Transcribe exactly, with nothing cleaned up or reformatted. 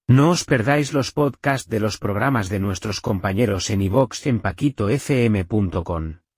No os perdáis los podcasts de los programas de nuestros compañeros en iVoox en paquito f m punto com.